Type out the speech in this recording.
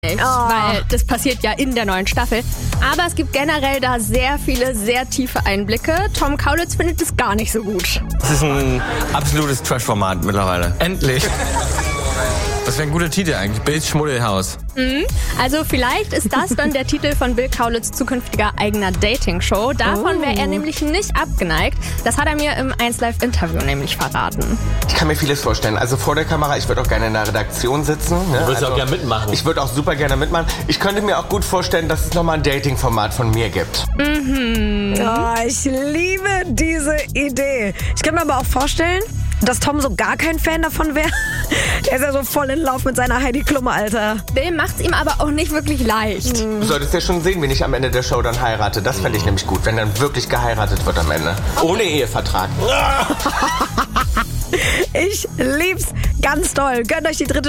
weil das passiert ja in der neuen Staffel. Aber es gibt generell da sehr viele, sehr tiefe Einblicke. Tom Kaulitz findet es gar nicht so gut. Das ist ein absolutes Trash-Format mittlerweile. Endlich. Das wäre ein guter Titel eigentlich. Bills Schmuddelhaus. Also vielleicht ist das dann der Titel von Bill Kaulitz zukünftiger eigener Dating-Show. Davon wäre er nämlich nicht abgeneigt. Das hat er mir im 1Live-Interview nämlich verraten. Ich kann mir vieles vorstellen. Also vor der Kamera, ich würde auch gerne in der Redaktion sitzen. Ne? Du würdest auch gerne mitmachen. Ich würde auch super gerne mitmachen. Ich könnte mir auch gut vorstellen, dass es nochmal ein Dating-Format von mir gibt. Oh, ich liebe diese Idee. Ich kann mir aber auch vorstellen, dass Tom so gar kein Fan davon wäre. Der ist ja so voll in Lauf mit seiner Heidi Klum, Alter. Bill macht's ihm aber auch nicht wirklich leicht. Du solltest ja schon sehen, wen ich am Ende der Show dann heirate. Das fände ich nämlich gut, wenn dann wirklich geheiratet wird am Ende. Ohne Ehevertrag. Ich lieb's ganz doll. Gönnt euch die dritte